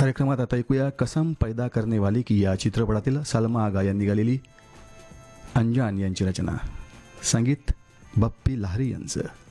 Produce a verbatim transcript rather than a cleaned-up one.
कार्यक्रमात आता ऐकूया कसम पैदा करने वाली की या चित्रपटातील सलमा आगा यांनी गालेली अंजान यांची रचना, संगीत बप्पी लहरी यांचं.